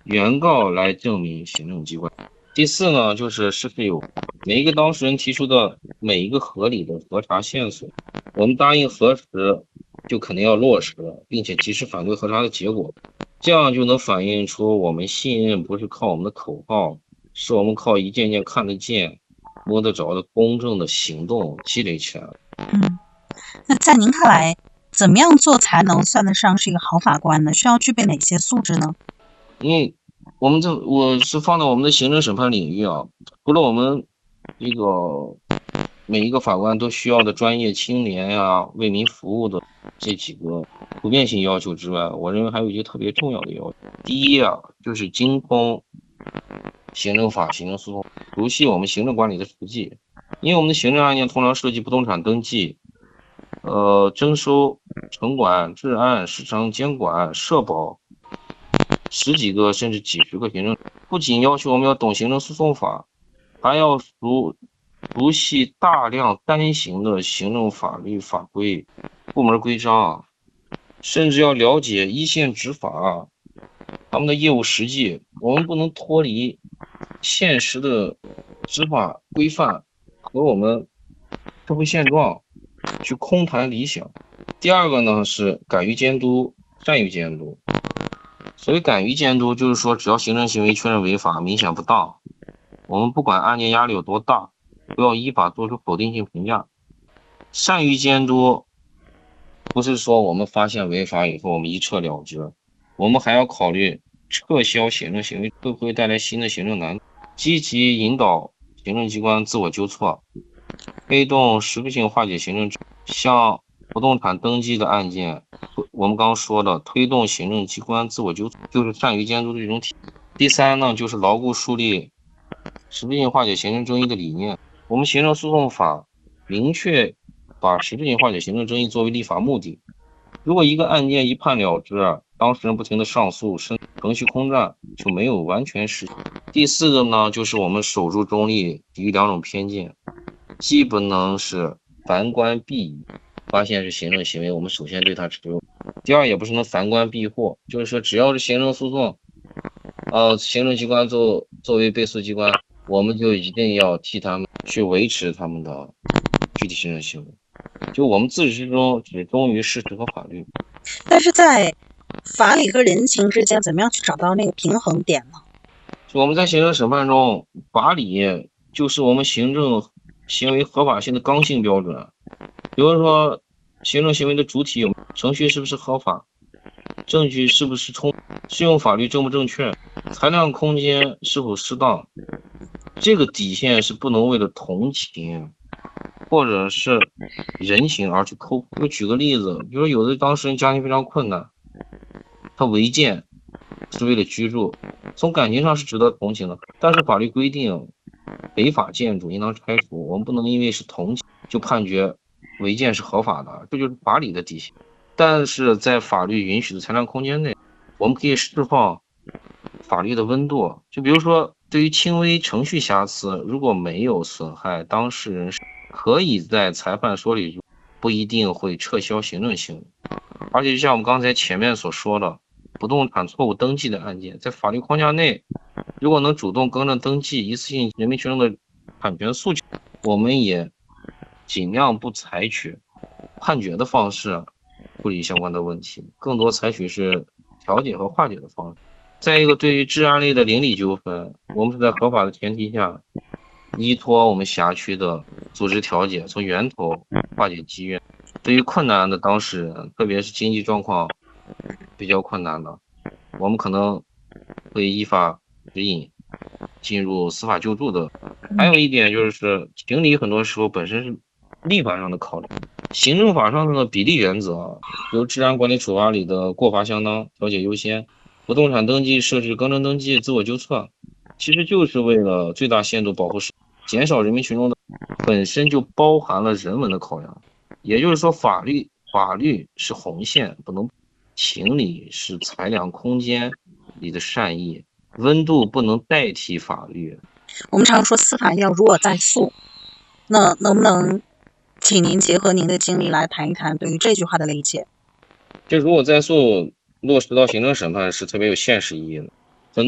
原告来证明行政机关。第四呢，就是事实有每一个当事人提出的每一个合理的核查线索，我们答应核实，就肯定要落实，并且及时反馈核查的结果，这样就能反映出我们信任不是靠我们的口号，是我们靠一件件看得见、摸得着的公正的行动积累起来的。 那在您看来，怎么样做才能算得上是一个好法官呢？需要具备哪些素质呢？ 因为我是放到我们的行政审判领域啊，除了我们这个每一个法官都需要的专业清廉呀、为民服务的这几个普遍性要求之外，我认为还有一些特别重要的要求。第一啊，就是精通行政法、行政诉讼，熟悉我们行政管理的实际。因为我们的行政案件通常涉及不动产登记、征收、城管、治安、市场监管、社保十几个甚至几十个行政，不仅要求我们要懂行政诉讼法，还要熟悉大量单行的行政法律法规、部门规章，甚至要了解一线执法他们的业务实际。我们不能脱离现实的执法规范和我们社会现状去空谈理想。第二个呢是敢于监督，善于监督。所谓敢于监督，就是说只要行政行为确认违法、明显不当，我们不管案件压力有多大，不要依法做出否定性评价。善于监督，不是说我们发现违法以后我们一撤了之，我们还要考虑撤销行政行为会不会带来新的行政难度，积极引导行政机关自我纠错，推动实质性化解行政像不动产登记的案件，我们刚刚说的推动行政机关自我纠错，就是善于监督的这种体。第三呢，就是牢固树立实质性化解行政争议的理念。我们行政诉讼法明确把实质性化解行政争议作为立法目的。如果一个案件一判了之，当事人不停的上诉，程序空战，就没有完全实现。第四个呢，就是我们守住中立，抵御两种偏见，既不能是凡官避疑，发现是行政行为，我们首先对它持有；第二，也不是能凡官避祸，就是说只要是行政诉讼，行政机关作为被诉机关，我们就一定要替他们去维持他们的具体行政行为。就我们自始至终只忠于事实和法律。 但是在法理和人情之间，怎么样去找到那个平衡点呢？ 就我们在行政审判中，法理就是我们行政行为合法性的刚性标准。比如说，行政行为的主体有程序是不是合法，证据是不是充，适用法律正不正确，裁量空间是否适当，这个底线是不能为了同情或者是人情而去抠。就举个例子，比如有的当事人家庭非常困难，他违建是为了居住，从感情上是值得同情的，但是法律规定违法建筑应当拆除，我们不能因为是同情就判决违建是合法的，这就是法理的底线。但是在法律允许的裁量空间内，我们可以释放法律的温度。就比如说对于轻微程序瑕疵，如果没有损害当事人，可以在裁判说理中不一定会撤销行政行为。而且就像我们刚才前面所说的，不动产错误登记的案件，在法律框架内，如果能主动更正登记，一次性人民群众的产权诉求，我们也尽量不采取判决的方式处理相关的问题，更多采取是调解和化解的方式。再一个，对于治安类的邻里纠纷，我们是在合法的前提下，依托我们辖区的组织调解，从源头化解积怨。对于困难的当事人，特别是经济状况比较困难的，我们可能会依法指引进入司法救助的。还有一点就是，情理很多时候本身是立法上的考虑，行政法上的比例原则，比如治安管理处罚里的过罚相当、调解优先，不动产登记设置更正登记、自我纠错，其实就是为了最大限度保护减少人民群众的本身就包含了人文的考量。也就是说，法律是红线，不能；情理是裁量空间里的善意，温度不能代替法律。 我们常说司法要如我在诉，那能不能请您结合您的经历来谈一谈对于这句话的理解？ 这如果在诉落实到行政审判是特别有现实意义的。